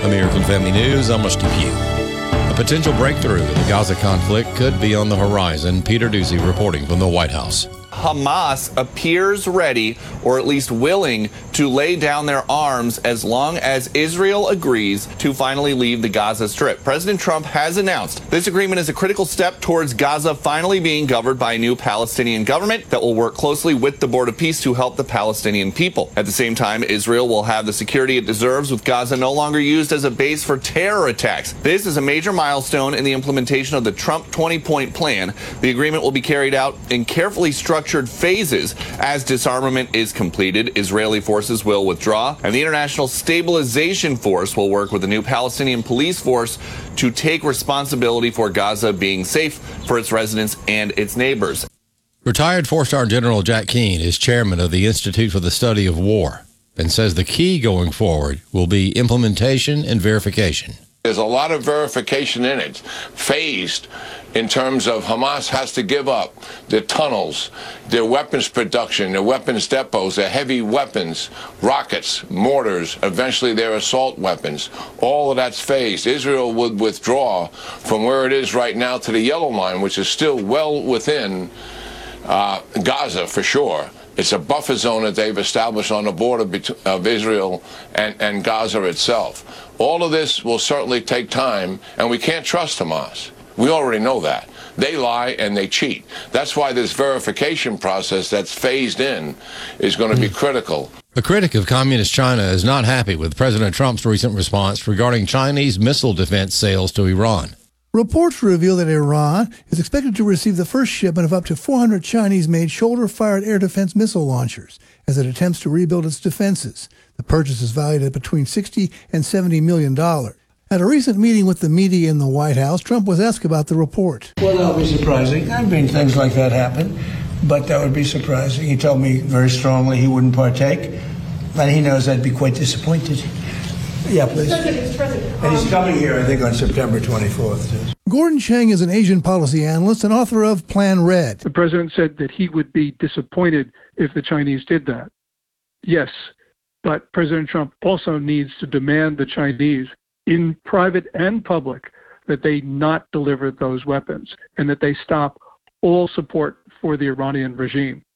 American Family News, I'm Rusty Pugh. A potential breakthrough in the Gaza conflict could be on the horizon. Peter Doocy reporting from the White House. Hamas appears ready, or at least willing, to lay down their arms as long as Israel agrees to finally leave the Gaza Strip. President Trump has announced this agreement is a critical step towards Gaza finally being governed by a new Palestinian government that will work closely with the Board of Peace to help the Palestinian people. At the same time, Israel will have the security it deserves, with Gaza no longer used as a base for terror attacks. This is a major milestone in the implementation of the Trump 20-point plan. The agreement will be carried out in carefully structured phases. As disarmament is completed, Israeli forces will withdraw, and the International Stabilization Force will work with the new Palestinian police force to take responsibility for Gaza being safe for its residents and its neighbors. Retired four-star General Jack Keane is chairman of the Institute for the Study of War and says the key going forward will be implementation and verification. There's a lot of verification in it, phased in terms of Hamas has to give up their tunnels, their weapons production, their weapons depots, their heavy weapons, rockets, mortars, eventually their assault weapons. All of that's phased. Israel would withdraw from where it is right now to the yellow line, which is still well within Gaza for sure. It's a buffer zone that they've established on the border of Israel and Gaza itself. All of this will certainly take time, and we can't trust Hamas. We already know that. They lie and they cheat. That's why this verification process that's phased in is going to be critical. A critic of Communist China is not happy with President Trump's recent response regarding Chinese missile defense sales to Iran. Reports reveal that Iran is expected to receive the first shipment of up to 400 Chinese-made shoulder-fired air defense missile launchers as it attempts to rebuild its defenses. The purchase is valued at between $60 and $70 million. At a recent meeting with the media in the White House, Trump was asked about the report. Well, that would be surprising. I mean, things like that happen, but that would be surprising. He told me very strongly he wouldn't partake, and he knows I'd be quite disappointed. Yeah, please. And he's coming here, I think, on September 24th. Gordon Chang is an Asian policy analyst and author of Plan Red. The president said that he would be disappointed if the Chinese did that. Yes, but President Trump also needs to demand the Chinese, in private and public, that they not deliver those weapons and that they stop all support for the Iranian regime.